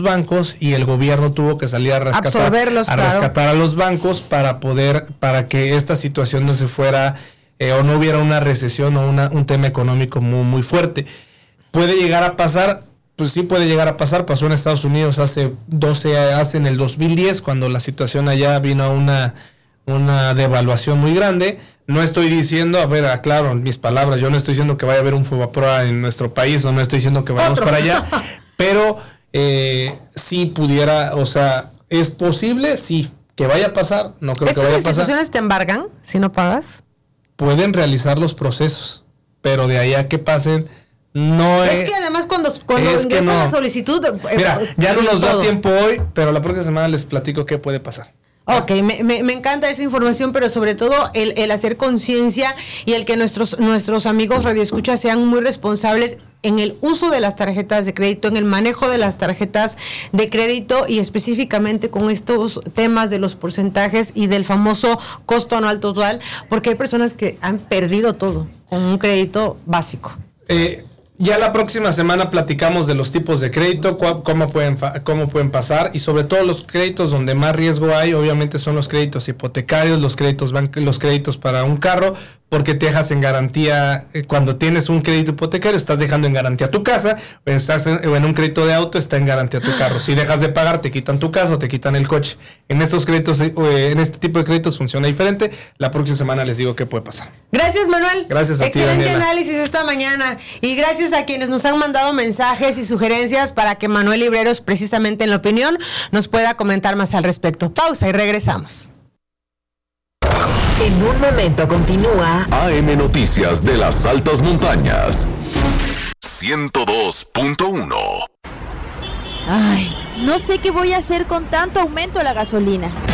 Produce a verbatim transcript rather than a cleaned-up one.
bancos y el gobierno tuvo que salir a rescatar, Absorberlos, a, claro. rescatar a los bancos para poder, para que esta situación no se fuera eh, o no hubiera una recesión o una, un tema económico muy, muy fuerte. ¿Puede llegar a pasar? Pues sí puede llegar a pasar. Pasó en Estados Unidos hace doce, hace en el dos mil diez, cuando la situación allá vino a una, una devaluación muy grande. No estoy diciendo, a ver, aclaro mis palabras, yo no estoy diciendo que vaya a haber un Fobaproa en nuestro país, o no estoy diciendo que vayamos para allá, pero eh, sí pudiera, o sea, ¿es posible? Sí. ¿Que vaya a pasar? No creo que vaya a pasar. ¿Estas instituciones te embargan si no pagas? Pueden realizar los procesos, pero de ahí a que pasen, no es... Es que además cuando, cuando es que ingresan no. la solicitud... eh, Mira, eh, ya no nos da todo. tiempo hoy, pero la próxima semana les platico qué puede pasar. Ok, me, me, me encanta esa información, pero sobre todo el, el hacer conciencia y el que nuestros, nuestros amigos radioescuchas sean muy responsables en el uso de las tarjetas de crédito, en el manejo de las tarjetas de crédito y específicamente con estos temas de los porcentajes y del famoso costo anual total, porque hay personas que han perdido todo con un crédito básico. Eh, ya la próxima semana platicamos de los tipos de crédito, cu- cómo pueden, fa- cómo pueden pasar y sobre todo los créditos donde más riesgo hay, obviamente son los créditos hipotecarios, los créditos ban- los créditos para un carro, porque te dejas en garantía, eh, cuando tienes un crédito hipotecario estás dejando en garantía tu casa, o estás en, o en un crédito de auto está en garantía tu carro. Si dejas de pagar te quitan tu casa o te quitan el coche. En estos créditos, eh, en este tipo de créditos funciona diferente. La próxima semana les digo qué puede pasar. Gracias, Manuel. Gracias a ti, Excelente Daniela. análisis esta mañana. Y gracias a quienes nos han mandado mensajes y sugerencias para que Manuel Libreros, precisamente en la opinión, nos pueda comentar más al respecto. Pausa y regresamos. En un momento continúa A M Noticias de las Altas Montañas. ciento dos punto uno. Ay, no sé qué voy a hacer con tanto aumento de la gasolina.